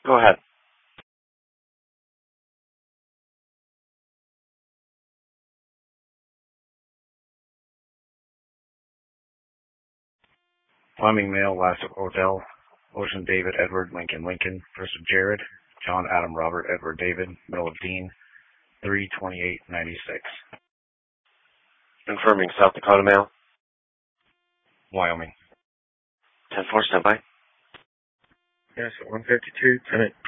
Go ahead. Fleming Male, last of Odell, Ocean David Edward Lincoln Lincoln, first of Jared, John Adam Robert Edward David, middle of Dean, 3/28/96. Confirming South Dakota Mail. Wyoming. 10-4, stand by. Yes, 152, Tenant